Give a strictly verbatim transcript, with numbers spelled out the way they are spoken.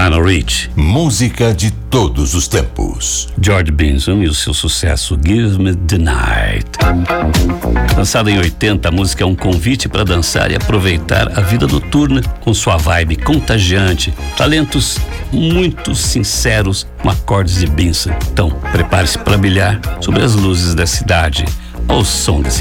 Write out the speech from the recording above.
Lionel Rich. Música de todos os tempos. George Benson e o seu sucesso Give Me the Night. Lançada em oitenta, a música é um convite para dançar e aproveitar a vida noturna com sua vibe contagiante, talentos muito sinceros com acordes de Benson. Então, prepare-se para brilhar sobre as luzes da cidade ao som desse